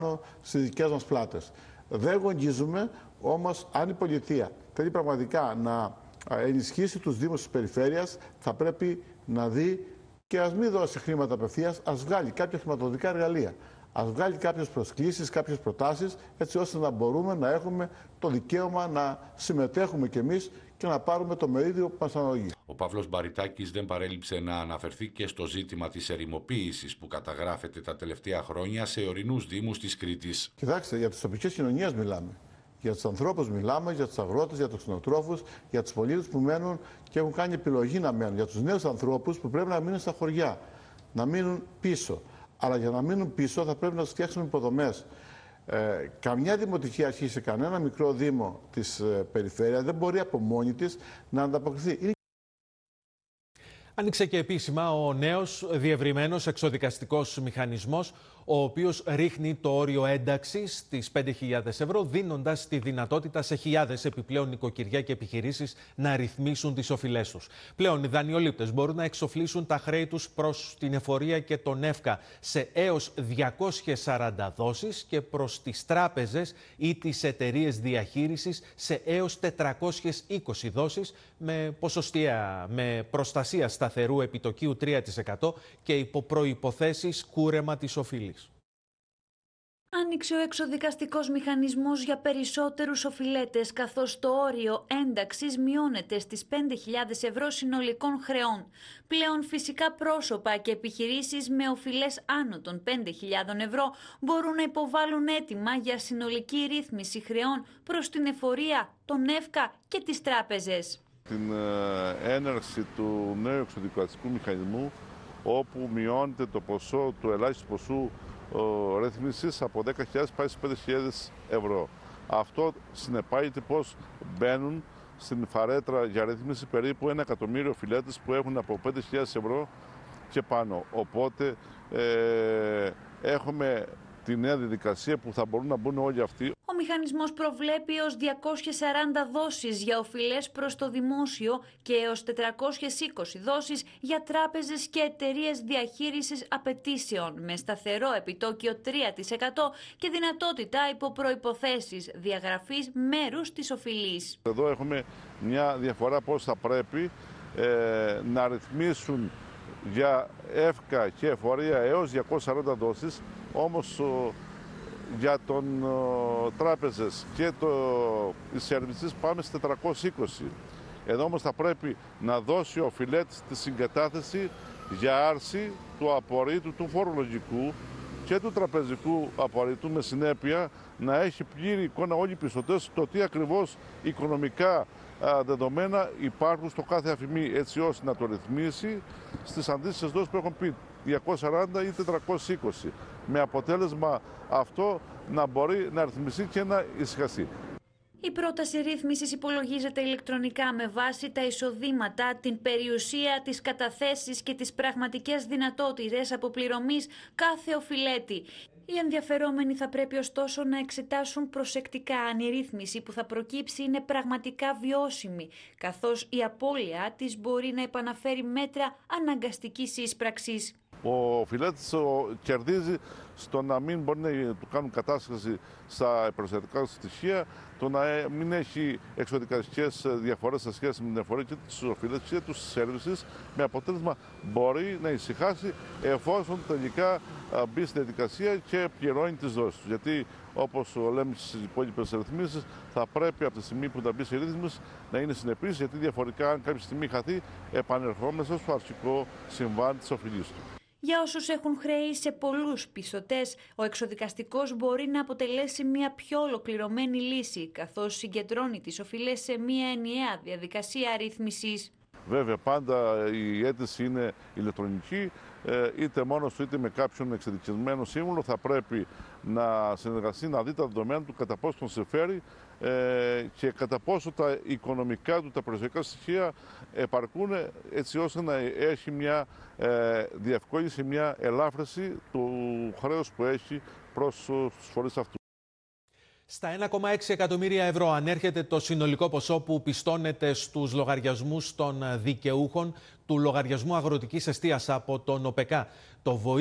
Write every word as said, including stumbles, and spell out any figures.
στις δικές μας πλάτες. Δεν γονίζουμε, όμως αν η πολιτεία θέλει πραγματικά να ενισχύσει τους δήμους της περιφέρειας, θα πρέπει να δει και ας μην δώσει χρήματα απευθείας, ας βγάλει κάποια χρηματοδοτικά εργαλεία. Ας βγάλει κάποιες προσκλήσεις, κάποιες προτάσεις, έτσι ώστε να μπορούμε να έχουμε το δικαίωμα να συμμετέχουμε κι εμείς και να πάρουμε το μερίδιο που μας αναλογεί. Ο Παύλος Μπαριτάκης δεν παρέλειψε να αναφερθεί και στο ζήτημα της ερημοποίησης που καταγράφεται τα τελευταία χρόνια σε ορεινούς δήμους της Κρήτης. Κοιτάξτε, για τις τοπικές κοινωνίες μιλάμε. Για τους ανθρώπους μιλάμε, για τους αγρότες, για τους κτηνοτρόφους, για τους πολίτες που μένουν και έχουν κάνει επιλογή να μένουν. Για τους νέους ανθρώπους που πρέπει να μείνουν στα χωριά, να μείνουν πίσω. Αλλά για να μείνουν πίσω θα πρέπει να τους φτιάξουμε υποδομές. Ε, καμιά δημοτική αρχή σε κανένα μικρό δήμο της ε, περιφέρειας δεν μπορεί από μόνη της να ανταποκριθεί. Άνοιξε και επίσημα ο νέος διευρυμένος εξοδικαστικός μηχανισμός, ο οποίος ρίχνει το όριο ένταξης στις πέντε χιλιάδες ευρώ, δίνοντας τη δυνατότητα σε χιλιάδες επιπλέον νοικοκυριά και επιχειρήσεις να ρυθμίσουν τις οφειλές τους. Πλέον οι δανειολήπτες μπορούν να εξοφλήσουν τα χρέη τους προς την εφορία και τον ΕΦΚΑ σε έως διακόσιες σαράντα δόσεις και προς τις τράπεζες ή τις εταιρείες διαχείρισης σε έως τετρακόσιες είκοσι δόσεις με ποσοστία, με προστασία σταθερού επιτοκίου τρία τοις εκατό και υπό προϋποθέσεις κούρεμα της οφειλής. Άνοιξε ο εξοδικαστικός μηχανισμός για περισσότερους οφειλέτες, καθώς το όριο ένταξης μειώνεται στις πέντε χιλιάδες ευρώ συνολικών χρεών. Πλέον φυσικά πρόσωπα και επιχειρήσεις με οφειλές άνω των πέντε χιλιάδες ευρώ μπορούν να υποβάλουν αίτημα για συνολική ρύθμιση χρεών προς την εφορία, τον ΕΦΚΑ και τις τράπεζες. Την έναρξη του νέου εξοδικαστικού μηχανισμού, όπου μειώνεται το ποσό του ελάχιστου ποσού ρύθμισης από δέκα χιλιάδες πάει στις πέντε χιλιάδες ευρώ. Αυτό συνεπάγεται πως μπαίνουν στην φαρέτρα για ρύθμιση περίπου ένα εκατομμύριο οφειλέτες που έχουν από πέντε χιλιάδες ευρώ και πάνω. Οπότε ε, έχουμε τη νέα διαδικασία που θα μπορούν να μπουν όλοι αυτοί. Ο μηχανισμός προβλέπει έως διακόσιες σαράντα δόσεις για οφειλές προς το δημόσιο και έως τετρακόσιες είκοσι δόσεις για τράπεζες και εταιρείες διαχείρισης απαιτήσεων με σταθερό επιτόκιο τρία τοις εκατό και δυνατότητα υπό προϋποθέσεις διαγραφής μέρους της οφειλής. Εδώ έχουμε μια διαφορά πώς θα πρέπει ε, να ρυθμίσουν για ΕΦΚΑ και εφορία έως διακόσιες σαράντα δόσεις, όμως ο, για τον ο, τράπεζες και το, οι σερβισίες πάμε στις τετρακόσιες είκοσι. Εδώ όμως θα πρέπει να δώσει ο οφειλέτης τη συγκατάθεση για άρση του απορρίτου του φορολογικού και του τραπεζικού απορρίτου, με συνέπεια να έχει πλήρη εικόνα όλοι οι πιστωτές το τι ακριβώς οικονομικά α, δεδομένα υπάρχουν στο κάθε αφημί, έτσι ώστε να το ρυθμίσει στις αντίστοιχες δόσεις που έχουν πει διακόσιες σαράντα ή τετρακόσιες είκοσι, με αποτέλεσμα αυτό να μπορεί να ρυθμιστεί και να ησυχαστεί. Η πρόταση ρύθμισης υπολογίζεται ηλεκτρονικά με βάση τα εισοδήματα, την περιουσία, τις καταθέσεις και τις πραγματικές δυνατότητες αποπληρωμής κάθε οφειλέτη. Οι ενδιαφερόμενοι θα πρέπει ωστόσο να εξετάσουν προσεκτικά αν η ρύθμιση που θα προκύψει είναι πραγματικά βιώσιμη, καθώς η απώλεια της μπορεί να επαναφέρει μέτρα αναγκαστικής ίσπραξης. Ο οφειλέτης κερδίζει στο να μην μπορεί να του κάνουν κατάσχεση στα περιουσιακά στοιχεία, το να μην έχει εξοδικαστικές διαφορές σε σχέση με την εφορία και τους οφειλέτες και τους σέρβισες, με αποτέλεσμα μπορεί να ησυχάσει εφόσον τελικά μπει στη διαδικασία και πληρώνει τις δόσεις του. Γιατί, όπως λέμε στις υπόλοιπες ρυθμίσεις, θα πρέπει από τη στιγμή που θα μπει σε ρύθμιση να είναι συνεπής, γιατί διαφορετικά, αν κάποια στιγμή χαθεί, επανερχόμαστε στο αρχικό συμβάν της οφειλής του. Για όσους έχουν χρέη σε πολλούς πιστωτές, ο εξοδικαστικός μπορεί να αποτελέσει μια πιο ολοκληρωμένη λύση, καθώς συγκεντρώνει τις οφειλές σε μια ενιαία διαδικασία ρύθμισης. Βέβαια, πάντα η αίτηση είναι ηλεκτρονική, είτε μόνος του είτε με κάποιον εξειδικευμένο σύμβουλο. Θα πρέπει να συνεργαστεί, να δει τα δεδομένα του, κατά πόσο τον συμφέρει και κατά πόσο τα οικονομικά του, τα περιουσιακά στοιχεία επαρκούν, έτσι ώστε να έχει μια διευκόλυνση, μια ελάφρυνση του χρέους που έχει προς τους φορείς αυτούς. Στα ένα κόμμα έξι εκατομμύρια ευρώ ανέρχεται το συνολικό ποσό που πιστώνεται στους λογαριασμούς των δικαιούχων του λογαριασμού αγροτικής εστίας από τον ΟΠΕΚΑ. Το